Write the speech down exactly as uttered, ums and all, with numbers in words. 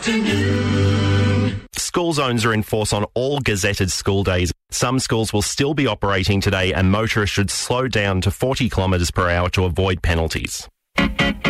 School zones are in force on all gazetted school days. Some schools will still be operating today and motorists should slow down to forty kilometres per hour to avoid penalties.